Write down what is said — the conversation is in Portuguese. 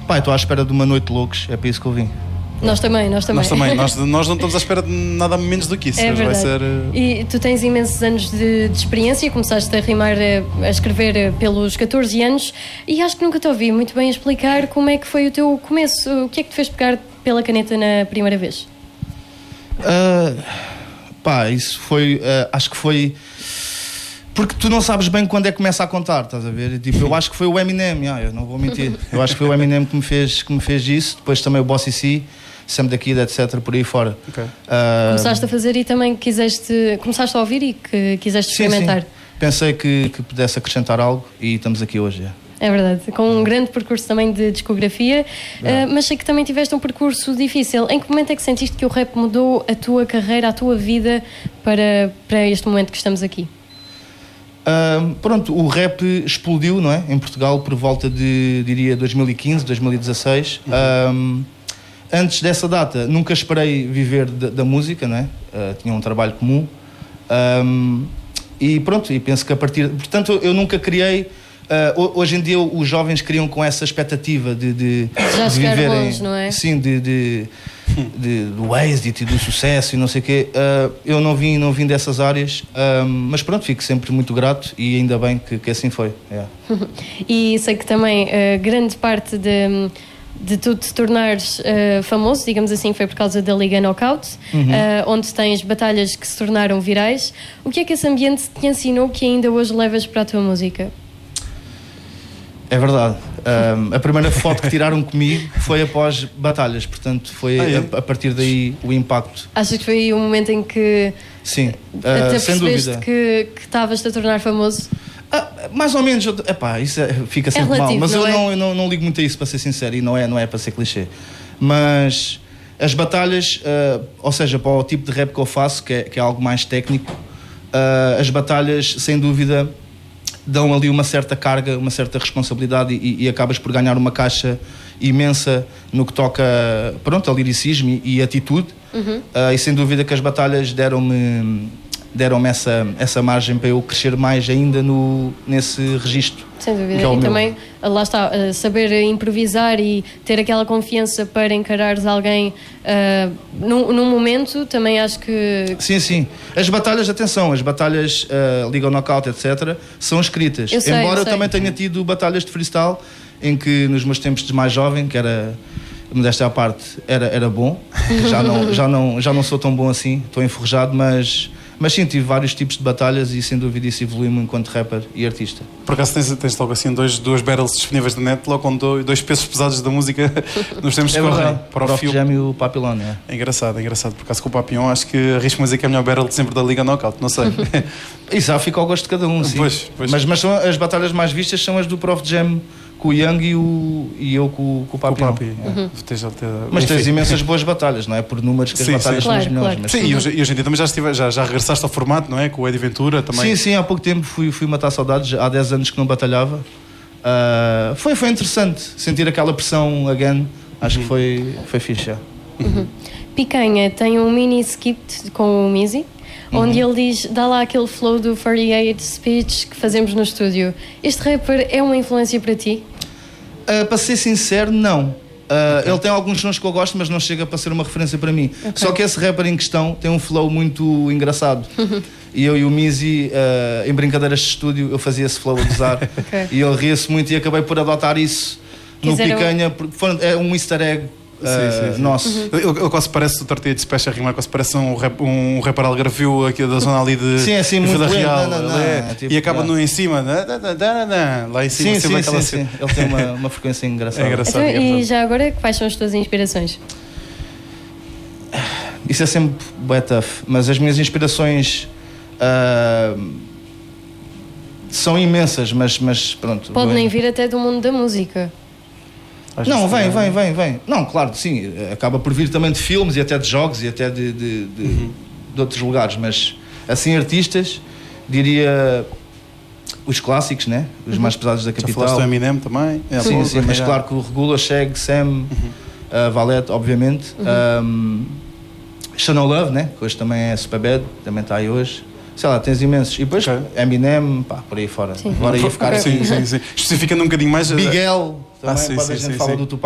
Pá, estou à espera de uma noite de loucos, é para isso que eu vim. Nós também. Nós não estamos à espera de nada menos do que isso. É vai ser... E tu tens imensos anos de experiência, começaste a rimar, a escrever pelos 14 anos e acho que nunca te ouvi muito bem explicar como é que foi o teu começo. O que é que te fez pegar pela caneta na primeira vez? Pá, isso foi, acho que foi... Porque tu não sabes bem quando é que começa a contar, estás a ver? Tipo, eu acho que foi o Eminem, eu não vou mentir. Eu acho que foi o Eminem que me fez isso. Depois também o Bossy C, Sam da Kid, etc, por aí fora. Okay. Começaste a fazer e também começaste a ouvir e que quiseste experimentar. Sim. Pensei que pudesse acrescentar algo e estamos aqui hoje. É verdade, com um grande percurso também de discografia, mas sei que também tiveste um percurso difícil. Em que momento é que sentiste que o rap mudou a tua carreira, a tua vida para este momento que estamos aqui? Pronto, o rap explodiu, não é? Em Portugal por volta de, diria, 2015, 2016. Antes dessa data nunca esperei viver da música, não é? Tinha um trabalho comum. E pronto, e penso que a partir... Portanto, eu nunca criei... hoje em dia os jovens criam com essa expectativa de já chegar viverem, longe, não é? Sim, do êxito e do sucesso e não sei o quê. Eu não vim dessas áreas, mas pronto, fico sempre muito grato e ainda bem que assim foi. E sei que também grande parte de tu te tornares famoso, digamos assim, foi por causa da Liga Knockout, onde tens batalhas que se tornaram virais. O que é que esse ambiente te ensinou que ainda hoje levas para a tua música? É verdade. A primeira foto que tiraram comigo foi após batalhas, portanto foi a partir daí o impacto. Achas que foi aí o momento em que sim, até sem percebeste dúvida que estavas-te a tornar famoso? Mais ou menos, isso fica sempre relativo, mal, mas não eu não ligo muito a isso, para ser sincero, e não é para ser clichê. Mas as batalhas, ou seja, para o tipo de rap que eu faço, que é algo mais técnico, as batalhas, sem dúvida, dão ali uma certa carga, uma certa responsabilidade e acabas por ganhar uma caixa imensa no que toca, pronto, a liricismo e atitude. E sem dúvida que as batalhas deram-me essa margem para eu crescer mais ainda nesse registro. Sem dúvida. É e também, lá está, saber improvisar e ter aquela confiança para encarares alguém num momento, também acho que... Sim. As batalhas, atenção, as batalhas Liga Knockout, etc., são escritas. Embora eu também tenha tido batalhas de freestyle, em que nos meus tempos de mais jovem, que era... modéstia à parte, era bom. Já não sou tão bom assim, estou enferrujado, mas sim, tive vários tipos de batalhas e sem dúvida isso evoluiu-me enquanto rapper e artista. Por acaso tens logo assim duas battles disponíveis na net, logo com dois pesos pesados da música nos tempos que correm. Para o Prof Jam e o Papillon, é engraçado. Por acaso com o Papillon acho que arrisco-me a dizer que é a melhor battle de sempre da Liga Knockout, não sei. Isso já fica ao gosto de cada um, sim. Pois. Mas são, as batalhas mais vistas são as do Prof Jam com o Young e eu com o Papillon. Mas tens imensas boas batalhas, não é? Por números que as batalhas são as melhores. Mas sim, e hoje em dia também já regressaste ao formato, não é? Com o Eddie Ventura também. Sim, há pouco tempo fui matar saudades, há 10 anos que não batalhava. Foi interessante sentir aquela pressão again, acho que foi fixe. Picanha tem um mini skit com o Mizzy, onde ele diz, dá lá aquele flow do 48 speech que fazemos no estúdio. Este rapper é uma influência para ti? Para ser sincero, não. Ele tem alguns sons que eu gosto, mas não chega para ser uma referência para mim. Só que esse rapper em questão tem um flow muito engraçado. E eu e o Mizzy, em brincadeiras de estúdio, eu fazia esse flow a gozar. E ele ria-se muito e acabei por adotar isso no Picanha. É um easter egg. Sim. Nosso. Ele quase parece o Tortilha de Special rimar, quase parece um rapper algarvio aqui da zona ali de sim, assim, muito Vila Real. Tipo, e acaba no em cima, lá em cima. Sim. Ele tem uma frequência engraçada. Então, e já agora, quais são as tuas inspirações? Isso é sempre bem tough, mas as minhas inspirações são imensas, mas pronto. Pode nem vir até do mundo da música. Não, vem. Não, claro, sim, acaba por vir também de filmes e até de jogos e até de outros lugares, mas assim artistas, diria os clássicos, né? Os mais pesados da capital. Já falaste do Eminem também? Sim, mas claro que o Regula, Shag, Sam, Valete, obviamente. Channel Love, né? Que hoje também é Superbad, também está aí hoje. Sei lá, tens imensos. E depois Eminem, por aí fora. Sim. Agora ia ficar aqui. Sim. Especificando um bocadinho mais. Miguel, também, a gente fala do Tupac.